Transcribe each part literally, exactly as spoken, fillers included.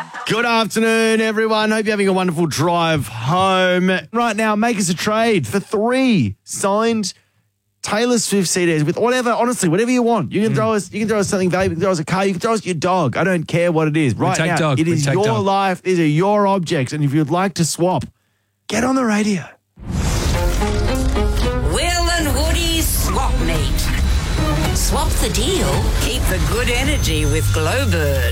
Good afternoon, everyone. Hope you're having a wonderful drive home. Right now, make us a trade for three signed Taylor Swift C Ds with whatever, honestly, whatever you want. You can mm. throw us, you can throw us something valuable. You can throw us a car. You can throw us your dog. I don't care what it is. Right now, dog. it is your dog. life. These are your objects. And if you'd like to swap, get on the radio. Will and Woody Swap Meet. Swap the deal. Keep the good energy with Glowbird.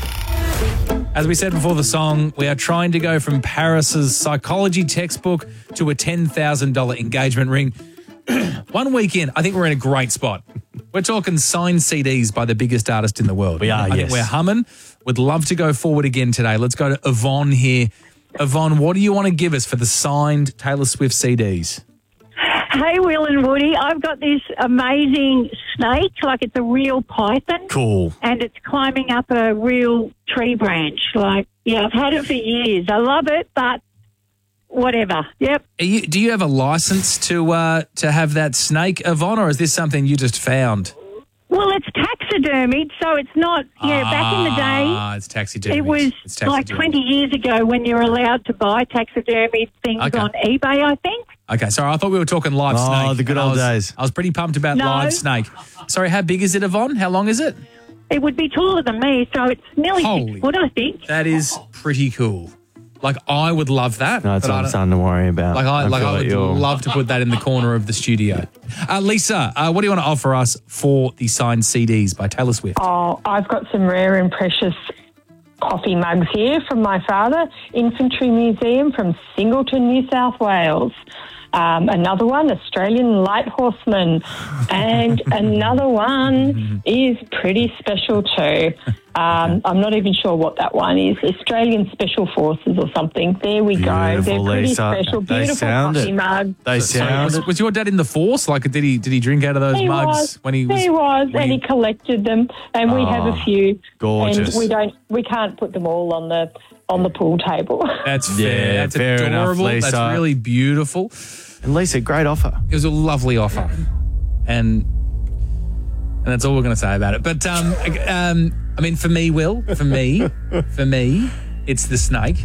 As we said before the song, we are trying to go from Paris's psychology textbook to a ten thousand dollars engagement ring. One week in, I think we're in a great spot. We're talking signed C Ds by the biggest artist in the world. We are, I yes. think we're humming. Would love to go forward again today. Let's go to Yvonne here. Yvonne, what do you want to give us for the signed Taylor Swift C Ds? Hey, Will and Woody, I've got this amazing snake, like it's a real python. Cool. And it's climbing up a real tree branch. Like, yeah, I've had it for years. I love it, but whatever. Yep. Are you, do you have a license to uh, to have that snake, Yvonne, or is this something you just found? Well, it's taxidermied, so it's not, yeah, ah, back in the day. Ah, it's taxidermied. It was it's like twenty years ago when you're allowed to buy taxidermied things okay. on eBay, I think. Okay, sorry, I thought we were talking live oh, snake. Oh, the good old I was, days. I was pretty pumped about no. live snake. Sorry, how big is it, Yvonne? How long is it? It would be taller than me, so it's nearly Holy, six foot, I think. That is pretty cool. Like, I would love that. No, it's not something to worry about. Like, I, I like, I would like love to put that in the corner of the studio. Uh, Lisa, uh, what do you want to offer us for the signed C Ds by Taylor Swift? Oh, I've got some rare and precious coffee mugs here from my father, Infantry Museum from Singleton, New South Wales. Um, another one, Australian Light Horseman. And another one is pretty special too. Um, I'm not even sure what that one is. Australian Special Forces or something. There we Beautiful, go. They're pretty Lisa. special. They Beautiful sound coffee it. mug. They So, sound was, it. was your dad in the force? Like, did he did he drink out of those He mugs was. when he was? He was, when and he he- collected them, and we Oh, have a few. gorgeous. And we don't, we can't put them all on the on the pool table. That's fair. Yeah, That's fair enough, adorable. Lisa. That's really beautiful. And Lisa, great offer. It was a lovely offer, and and that's all we're going to say about it. But um, um, I mean, for me, Will, for me, for me, it's the snake.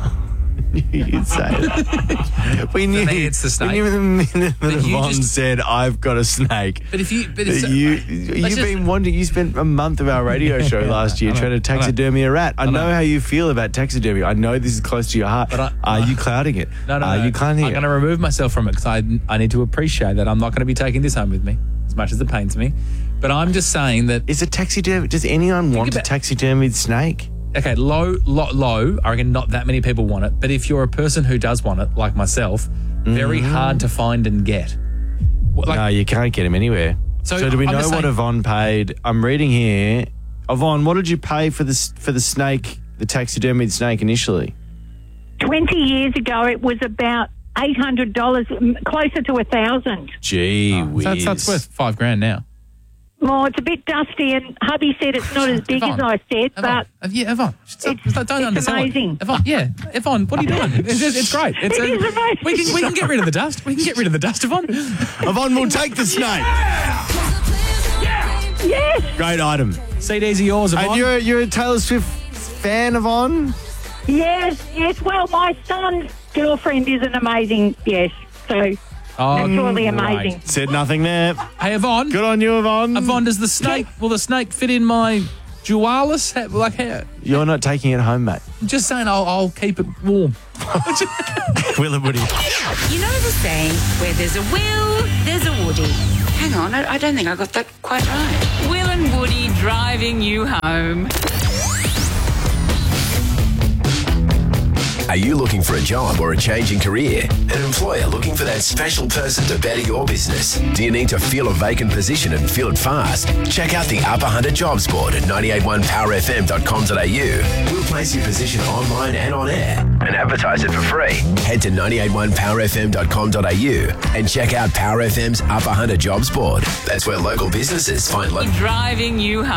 You'd say it. We knew, me, it's the snake. We knew the minute that you Yvonne just- said, I've got a snake. But if you, but That it's, you, you've just- been wanting, you spent a month of our radio show last year I know, trying to I know. taxidermy a rat. I, I know. know. how you feel about taxidermy. I know this is close to your heart. But I- Are you clouding it? no, no, Are no. you clouding I'm it? going to remove myself from it because I, I need to appreciate that I'm not going to be taking this home with me, as much as it pains me. But I'm just saying that. Is a taxidermy, does anyone want a about- taxidermied snake? Okay, low, low, low. I reckon not that many people want it. But if you're a person who does want it, like myself, very Mm-hmm. hard to find and get. Well, Like, no, you can't get him anywhere. So, So, do we I'm know just what saying- Yvonne paid? I'm reading here. Yvonne, what did you pay for this for the snake, the taxidermied snake initially? twenty years ago, it was about eight hundred dollars, m- closer to one thousand dollars. Gee whiz. that's, that's worth five grand now. Well, it's a bit dusty, and hubby said it's not as big as Yvonne, I said, Yvonne, but uh, yeah, Yvonne. Stop, it's- don't it's undersell it. amazing. Yvonne, yeah, Yvonne, what are you doing? It's, it's, it's great. It's It a- is amazing. We can we can get rid of the dust. We can get rid of the dust, Yvonne. Yvonne will take the snake. yes, Great item. C Ds are yours, Yvonne. And you're, you're a Taylor Swift fan, Yvonne? yes, yes. Well, my son's girlfriend is an amazing, yes, so oh, truly great. amazing. Said nothing there. Hey, Yvonne. Good on you, Yvonne. Yvonne, does the snake, will the snake fit in my Dualis? Ha- Like, how? You're not taking it home, mate. I'm just saying I'll, I'll keep it warm. Will and Woody. You know the saying, where there's a Will, there's a Woody. Hang on, I, I don't think I got that quite right. Will and Woody driving you home. Are you looking for a job or a change in career? An employer looking for that special person to better your business? Do you need to fill a vacant position and fill it fast? Check out the Upper Hunter Jobs Board at nine eight one power f m dot com dot a u. We'll place your position online and on air and advertise it for free. Head to nine eight one power f m dot com dot a u and check out Power F M's Upper Hunter Jobs Board. That's where local businesses find local Driving you home.